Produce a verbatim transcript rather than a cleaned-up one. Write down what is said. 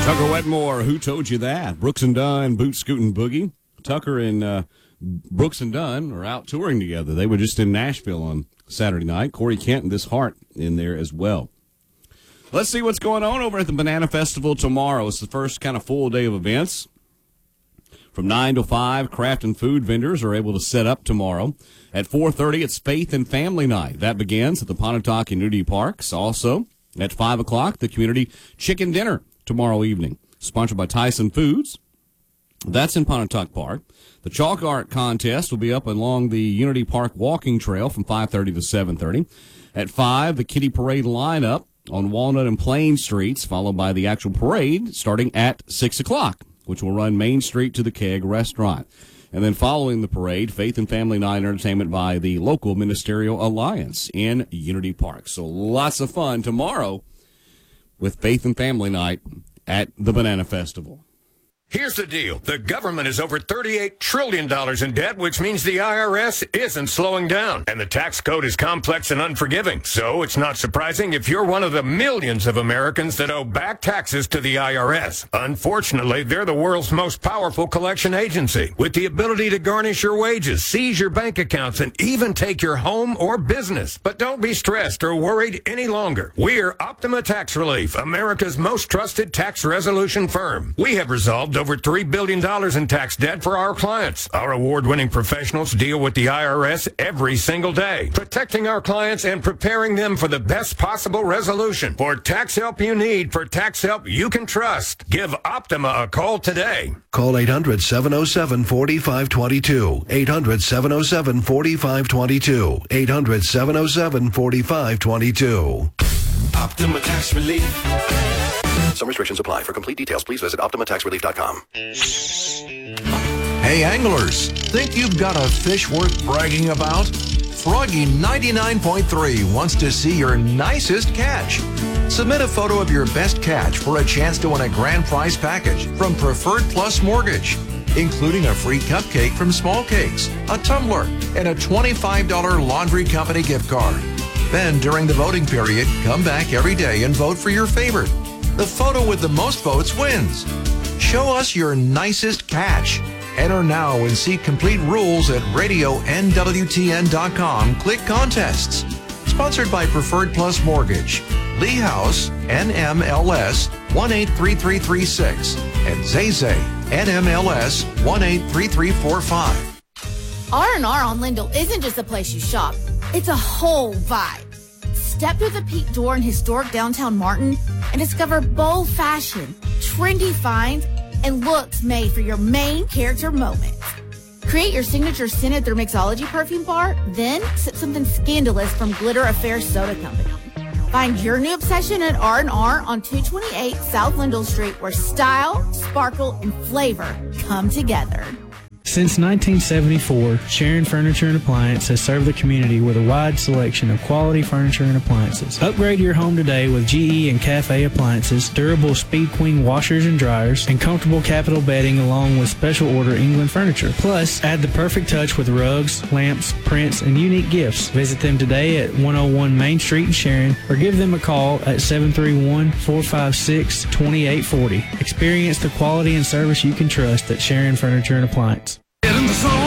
Tucker Wetmore, who told you that? Brooks and Dunn, Boot Scootin' Boogie. Tucker and uh, Brooks and Dunn are out touring together. They were just in Nashville on Saturday night. Corey Kent and This Heart in there as well. Let's see what's going on over at the Banana Festival tomorrow. It's the first kind of full day of events. From nine to five, craft and food vendors are able to set up tomorrow. At four thirty, it's Faith and Family Night. That begins at the Pontotoc and Nudie Parks. Also, at five o'clock, the Community Chicken Dinner tomorrow evening, sponsored by Tyson Foods. That's in Pontotoc Park. The Chalk Art Contest will be up along the Unity Park Walking Trail from five thirty to seven thirty. At five, the Kitty Parade lineup on Walnut and Plain Streets, followed by the actual parade starting at six o'clock, which will run Main Street to the Keg Restaurant. And then following the parade, Faith and Family Night entertainment by the local Ministerial Alliance in Unity Park. So lots of fun tomorrow with Faith and Family Night at the Banana Festival. Here's the deal. The government is over thirty-eight trillion dollars in debt, which means the I R S isn't slowing down. And the tax code is complex and unforgiving. So it's not surprising if you're one of the millions of Americans that owe back taxes to the I R S. Unfortunately, they're the world's most powerful collection agency, with the ability to garnish your wages, seize your bank accounts, and even take your home or business. But don't be stressed or worried any longer. We're Optima Tax Relief, America's most trusted tax resolution firm. We have resolved over three billion dollars in tax debt for our clients. Our award-winning professionals deal with the I R S every single day, protecting our clients and preparing them for the best possible resolution. For tax help you need, for tax help you can trust, give Optima a call today. Call eight hundred, seven oh seven, four five two two. eight hundred, seven oh seven, four five two two. eight hundred, seven oh seven, four five two two. Optima Tax Relief. Some restrictions apply. For complete details, please visit optima tax relief dot com. Hey anglers, think you've got a fish worth bragging about? Froggy ninety-nine point three wants to see your nicest catch. Submit a photo of your best catch for a chance to win a grand prize package from Preferred Plus Mortgage, including a free cupcake from Small Cakes, a tumbler, and a twenty-five dollars laundry company gift card. Then, during the voting period, come back every day and vote for your favorite. The photo with the most votes wins. Show us your nicest catch. Enter now and see complete rules at radio N W T N dot com. Click contests. Sponsored by Preferred Plus Mortgage, Lee House, N M L S one eight three three three six, and Zay Zay, N M L S one eight three three four five. R and R on Lindell isn't just a place you shop. It's a whole vibe. Step through the peak door in historic downtown Martin and discover bold fashion, trendy finds, and looks made for your main character moments. Create your signature scented through Mixology perfume bar, then sip something scandalous from Glitter Affair Soda Company. Find your new obsession at R and R on two twenty-eight South Lindell Street, where style, sparkle, and flavor come together. Since nineteen seventy-four, Sharon Furniture and Appliance has served the community with a wide selection of quality furniture and appliances. Upgrade your home today with G E and Cafe appliances, durable Speed Queen washers and dryers, and comfortable Capital bedding along with special order England furniture. Plus, add the perfect touch with rugs, lamps, prints, and unique gifts. Visit them today at one oh one Main Street in Sharon or give them a call at seven three one, four five six, two eight four zero. Experience the quality and service you can trust at Sharon Furniture and Appliance. Get in the zone.